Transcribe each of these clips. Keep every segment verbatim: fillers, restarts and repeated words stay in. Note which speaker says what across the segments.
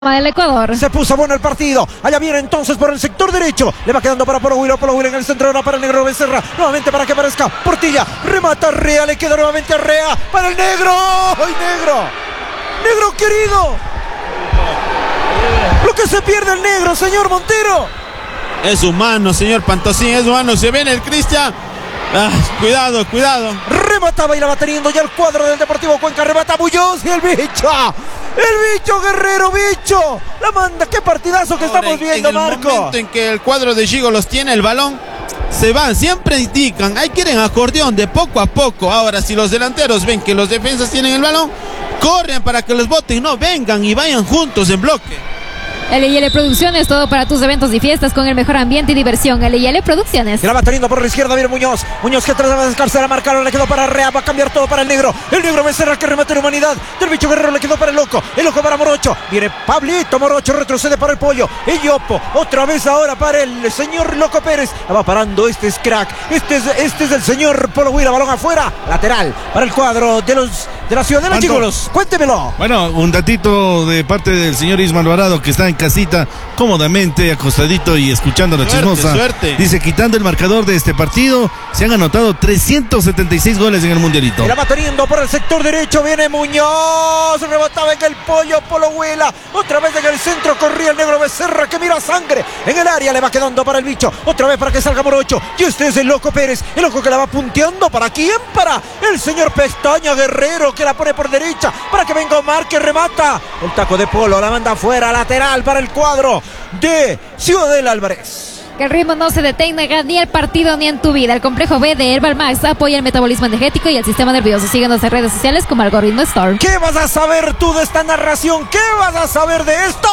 Speaker 1: del Ecuador.
Speaker 2: Se puso bueno el partido. Allá viene entonces por el sector derecho. Le va quedando para Polo Huila. Polo Huila en el centro ahora para el negro Becerra. Nuevamente para que aparezca Portilla. Remata Rea. Le queda nuevamente a Rea. Para el negro. ¡Ay, negro! ¡Negro querido! Lo que se pierde el negro, señor Montero.
Speaker 3: Es humano, señor Pantosín. Es humano. Se viene el Cristian. Ah, cuidado, cuidado.
Speaker 2: Remataba y la va teniendo ya el cuadro del Deportivo Cuenca. Remata Muñoz y el bicho. El bicho Guerrero, bicho. La manda, qué partidazo que
Speaker 3: Ahora,
Speaker 2: estamos
Speaker 3: en,
Speaker 2: viendo,
Speaker 3: en el
Speaker 2: Marco.
Speaker 3: momento en que el cuadro de Gigo los tiene el balón, se van, siempre indican, ahí quieren acordeón de poco a poco. Ahora, si los delanteros ven que los defensas tienen el balón, corren para que los boten, no vengan y vayan juntos en bloque.
Speaker 1: L y L Producciones, todo para tus eventos y fiestas con el mejor ambiente y diversión. L y L Producciones.
Speaker 2: Y la va teniendo por la izquierda, viene Muñoz. Muñoz que trata de descansar a marcarlo, le quedó para Rea, va a cambiar todo para el negro. El negro Becerra que remata en humanidad. Del bicho Guerrero le quedó para el loco. El loco para Morocho. Viene Pablito Morocho, retrocede para el pollo. El Yopo, otra vez ahora para el señor Loco Pérez. La va parando, este es crack. Este es, este es el señor Polo Huila, balón afuera. Lateral para el cuadro de los de la ciudad de los Gigolos. Cuéntemelo.
Speaker 4: Bueno, un datito de parte del señor Isma Alvarado, que está en casita cómodamente acostadito y escuchando la
Speaker 3: Suerte,
Speaker 4: chismosa.
Speaker 3: suerte.
Speaker 4: Dice, quitando el marcador de este partido, se han anotado trescientos setenta y seis goles en el mundialito.
Speaker 2: Y la va teniendo por el sector derecho, viene Muñoz, rebotaba en el pollo Polo Huila, otra vez en el centro corría el negro Becerra que mira sangre en el área, le va quedando para el bicho, otra vez para que salga Morocho, y este es el loco Pérez, el loco que la va punteando, ¿para quién? Para el señor Pestaña Guerrero que la pone por derecha, para que venga Omar que remata, el taco de Polo, la manda afuera, lateral para el cuadro de Ciudadela Álvarez.
Speaker 1: Que el ritmo no se detenga ni el partido ni en tu vida. El complejo B de Herbal Max apoya el metabolismo energético y el sistema nervioso. Síguenos en redes sociales como Algoritmo Store.
Speaker 2: ¿Qué vas a saber tú de esta narración? ¿Qué vas a saber de esto?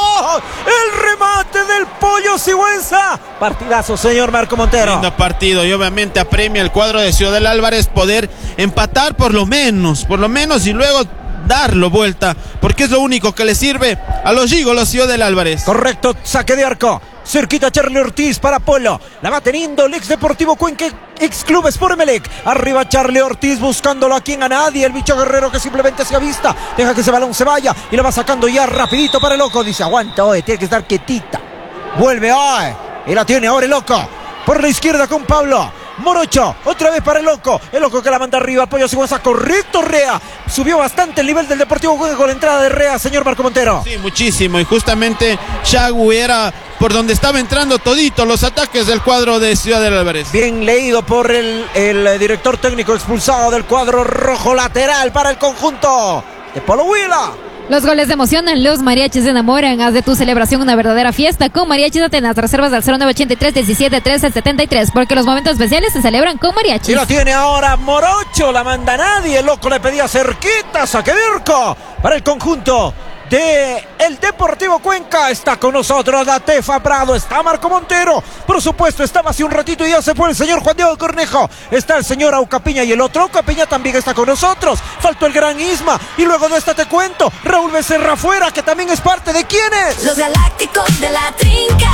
Speaker 2: El remate del pollo Sigüenza. Partidazo, señor Marco Montero.
Speaker 3: Lindo partido y obviamente apremia el cuadro de Ciudadela Álvarez poder empatar por lo menos, por lo menos y luego darlo vuelta, porque es lo único que le sirve a los Gigolos Ciudadela Álvarez.
Speaker 2: Correcto, saque de arco. Cerquita Charlie Ortiz para Polo. La va teniendo el ex Deportivo Cuenca, ex Club Sport Emelec. Arriba Charlie Ortiz buscándolo aquí en a nadie. El bicho Guerrero que simplemente se avista. Deja que ese balón se vaya y lo va sacando ya rapidito para el loco. Dice, aguanta, oye, tiene que estar quietita. Vuelve, oye. Y la tiene ahora el loco. Por la izquierda con Pablo. Morocho, otra vez para el loco. El loco que la manda arriba. Pollo Sigüenza, correcto, Rea. Subió bastante el nivel del Deportivo Cuenca con la entrada de Rea, señor Marco Montero.
Speaker 3: Sí, muchísimo. Y justamente Chagu era por donde estaba entrando todito los ataques del cuadro de Ciudadela Álvarez.
Speaker 2: Bien leído por el, el director técnico expulsado del cuadro rojo, lateral para el conjunto de Polo Huila.
Speaker 1: Los goles emocionan, los mariachis se enamoran. Haz de tu celebración una verdadera fiesta con Mariachis Atenas. Reservas al cero nueve ochenta y tres diecisiete trece setenta y tres, porque los momentos especiales se celebran con mariachis.
Speaker 2: Y lo tiene ahora Morocho, la manda nadie. El loco le pedía cerquita, saque de arco para el conjunto de el Deportivo Cuenca. Está con nosotros la Tefa Prado, está Marco Montero, por supuesto estaba hace un ratito y ya se fue el señor Juan Diego Cornejo, está el señor Aucapiña y el otro Aucapiña también está con nosotros, faltó el gran Isma y luego de esta te cuento, Raúl Becerra afuera que también es parte de ¿quiénes?
Speaker 5: Los Galácticos de la Trinca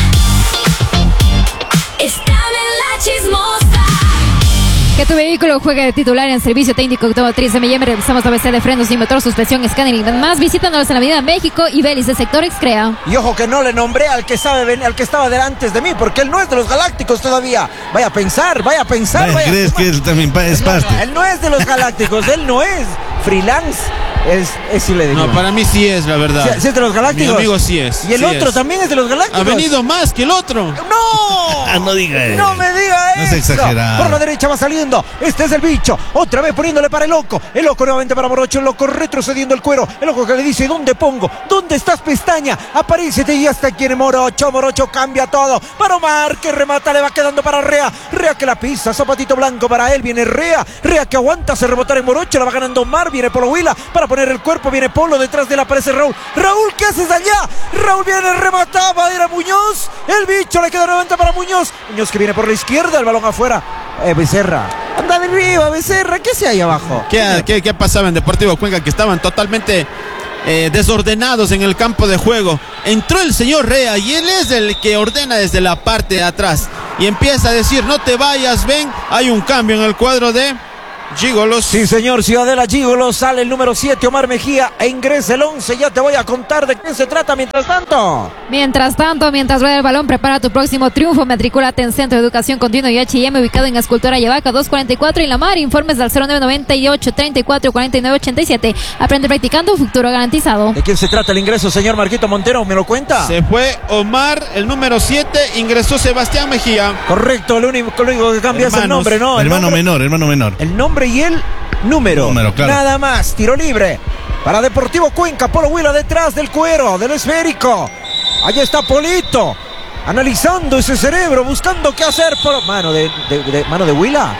Speaker 5: están en la chismosa.
Speaker 1: Que tu vehículo juegue de titular en servicio técnico automotriz M y M. Realizamos A B C de frenos y motor, suspensión, escáner y más. Visítanos en la Avenida México y Belis de Sector Excrea.
Speaker 2: Y ojo que no le nombré al que sabe al que estaba delante de mí, porque él no es de los Galácticos todavía. Vaya a pensar, vaya a pensar.
Speaker 4: Vaya,
Speaker 2: vaya
Speaker 4: ¿crees
Speaker 2: a
Speaker 4: que él también es parte?
Speaker 2: No, él no es de los Galácticos, él no es freelance. Es, es sí le digo.
Speaker 3: No, para mí sí es, la verdad.
Speaker 2: ¿Sí, sí es de los Galácticos?
Speaker 3: Mi amigo sí es.
Speaker 2: Y el
Speaker 3: sí
Speaker 2: otro
Speaker 3: es.
Speaker 2: también es de los Galácticos.
Speaker 3: Ha venido más que el otro.
Speaker 2: ¡No!
Speaker 4: No diga eso.
Speaker 2: No me diga
Speaker 4: No
Speaker 2: eso.
Speaker 4: sea exagerado.
Speaker 2: Por la derecha va saliendo. Este es el bicho. Otra vez poniéndole para el loco. El loco nuevamente para Morocho. El loco retrocediendo el cuero. El loco que le dice, ¿dónde pongo? ¿Dónde estás, Pestaña? Aparécete y hasta quiere Morocho. Morocho cambia todo. Para Omar que remata. Le va quedando para Rea. Rea que la pisa. Zapatito blanco para él. Viene Rea. Rea que aguanta. Se rebotar en Morocho. La va ganando Omar. Viene Polo Huila para poner el cuerpo. Viene Polo. Detrás de él aparece Raúl. Raúl, ¿qué haces allá? Raúl viene, remataba. Era Muñoz. El bicho le queda nuevamente para Muñoz. Muñoz que viene por la izquierda. El balón afuera. Eh, Becerra. Anda de arriba, Becerra. ¿Qué hace ahí abajo?
Speaker 3: ¿Qué, qué, qué pasaba en Deportivo Cuenca? Que estaban totalmente eh, desordenados en el campo de juego. Entró el señor Rea y él es el que ordena desde la parte de atrás. Y empieza a decir, no te vayas, ven. Hay un cambio en el cuadro de Gigolos.
Speaker 2: Sí, señor, Ciudadela Gigolos. Sale el número siete, Omar Mejía, e ingresa el once. Ya te voy a contar de qué se trata mientras tanto.
Speaker 1: Mientras tanto, mientras rueda el balón, prepara tu próximo triunfo. Matricúlate en Centro de Educación Continua y H y M, ubicado en Escultura Yevaca dos cuarenta y cuatro y La Mar. Informes al cero nueve noventa y ocho, treinta y cuatro, cuarenta y nueve ochenta y siete. Aprende practicando, futuro garantizado.
Speaker 2: ¿De quién se trata el ingreso, señor Marquito Montero? ¿Me lo cuenta?
Speaker 3: Se fue Omar, el número siete, ingresó Sebastián Mejía.
Speaker 2: Correcto, lo único, lo único que cambia es el
Speaker 3: Hermanos.
Speaker 2: nombre, ¿no? El
Speaker 4: Hermano
Speaker 2: nombre,
Speaker 4: menor, hermano menor.
Speaker 2: el nombre y el número.
Speaker 4: Número, claro.
Speaker 2: Nada más, tiro libre. Para Deportivo Cuenca, Polo Huila detrás del cuero, del esférico. Allí está Polito, analizando ese cerebro, buscando qué hacer. Por... Mano de, de, de- mano de Huila.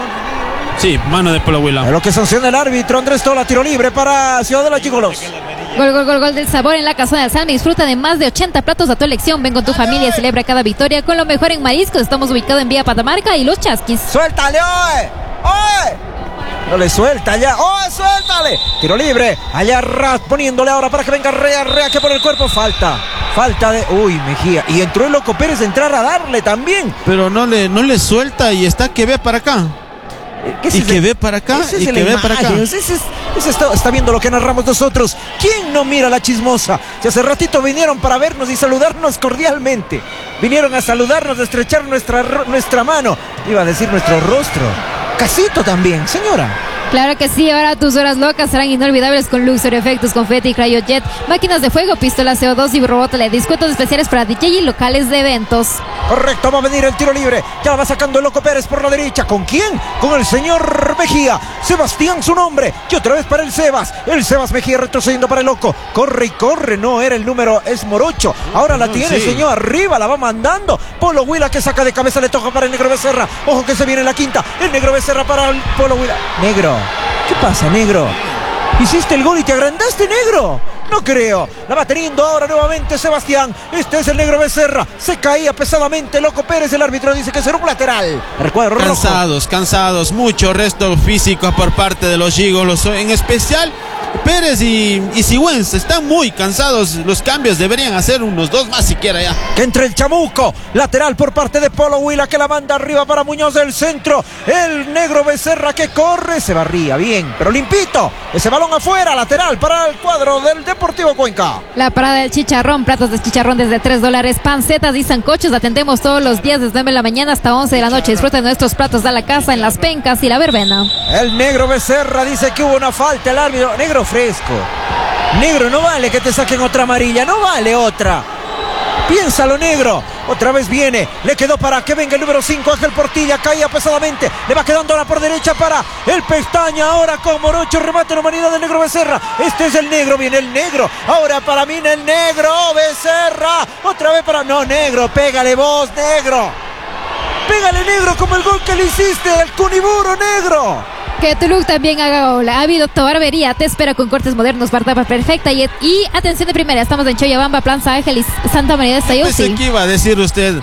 Speaker 3: Sí, mano de Polo Huila.
Speaker 2: Es lo que sanciona el árbitro. Andrés Tola, tiro libre para Ciudadela Gigolos.
Speaker 1: Gol, gol, gol, gol del sabor en la Casona del Salme. Disfruta de más de ochenta platos a tu elección. Ven con tu familia y celebra cada victoria con lo mejor en mariscos. Estamos ubicados en Vía Patamarca y Los Chasquis.
Speaker 2: ¡Suéltale, oe! ¡Oe! No le suelta ya. ¡Oh, suéltale! Tiro libre. Allá Raz poniéndole ahora para que venga Rea, Rea que por el cuerpo falta. Falta de... Uy, Mejía. Y entró el Loco Pérez a entrar a darle también.
Speaker 3: Pero no le, no le suelta y está que ve para acá.
Speaker 2: ¿Qué es
Speaker 3: Y
Speaker 2: ese?
Speaker 3: que ve para acá
Speaker 2: Ese es
Speaker 3: y
Speaker 2: el
Speaker 3: que ve para acá.
Speaker 2: imagen, ese es- ese está, está viendo lo que narramos nosotros. ¿Quién no mira la chismosa? Si hace ratito vinieron para vernos y saludarnos cordialmente. Vinieron a saludarnos, a estrechar nuestra, ro- nuestra mano. Iba a decir nuestro rostro. Casito también, señora.
Speaker 1: Claro que sí, ahora tus horas locas serán inolvidables con Luxor Efectos, Confetti, Cryojet, máquinas de fuego, pistolas C O dos y robot L E D. Descuentos especiales para D J y locales de eventos.
Speaker 2: Correcto, va a venir el tiro libre. Ya va sacando el Loco Pérez por la derecha. ¿Con quién? Con el señor Mejía. Sebastián, su nombre. Y otra vez para el Sebas. El Sebas Mejía retrocediendo para el Loco. Corre y corre. No era el número, es Morocho. Ahora la
Speaker 3: No,
Speaker 2: tiene,
Speaker 3: sí.
Speaker 2: señor. Arriba la va mandando. Polo Huila que saca de cabeza. Le toca para el Negro Becerra. Ojo que se viene la quinta. El Negro Becerra para el Polo Huila. Negro. ¿Qué pasa, Negro? Hiciste el gol y te agrandaste, Negro. No creo. La va teniendo ahora nuevamente Sebastián. Este es el Negro Becerra. Se caía pesadamente Loco Pérez. El árbitro dice que será un lateral. Recuerdo rojo.
Speaker 3: Cansados, cansados, mucho resto físico por parte de los Gigolos. En especial Pérez y, y Sigüenza están muy cansados. Los cambios deberían hacer unos dos más siquiera ya.
Speaker 2: Que entre el Chamuco, lateral por parte de Polo Huila que la manda arriba para Muñoz del centro. El Negro Becerra que corre, se barría bien, pero limpito. Ese balón afuera, lateral para el cuadro del Deportivo Cuenca.
Speaker 1: La parada del chicharrón, platos de chicharrón desde tres dólares, pancetas y sancochos. Atendemos todos los días desde nueve de la mañana hasta once de la noche. Disfruta de nuestros platos de la casa en Las Pencas y La Verbena.
Speaker 2: El Negro Becerra dice que hubo una falta, el árbitro. Negro fresco. Negro, no vale que te saquen otra amarilla, no vale otra. Piénsalo, Negro. Otra vez viene. Le quedó para que venga el número cinco. Ángel Portilla. Caía pesadamente. Le va quedando ahora por derecha para el Pestaña. Ahora con Morocho. Remate en humanidad del Negro Becerra. Este es el Negro. Viene el Negro. Ahora para mí el Negro. Becerra. Otra vez para... No, Negro. Pégale vos, Negro. Pégale, Negro, como el gol que le hiciste. El Cuniburo, Negro.
Speaker 1: Que tu look también haga gol. Ávido Barbería te espera con cortes modernos, barba perfecta y, y atención de primera. Estamos en Choyabamba, Plaza Ángeles, Santa María de
Speaker 3: Pensé
Speaker 1: Estayusi.
Speaker 3: que iba a decir usted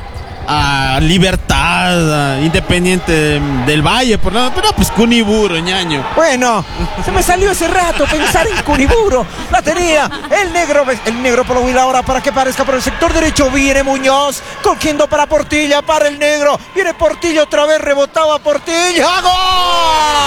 Speaker 3: a Libertad, a Independiente del Valle, por nada, pero pues Cuniburo, ñaño.
Speaker 2: Bueno, se me salió ese rato pensar en Cuniburo. La tenía el negro, el negro Polo Huila ahora para que parezca por el sector derecho. Viene Muñoz, cogiendo para Portilla, para el Negro. Viene Portilla otra vez, rebotaba Portilla. ¡Gol!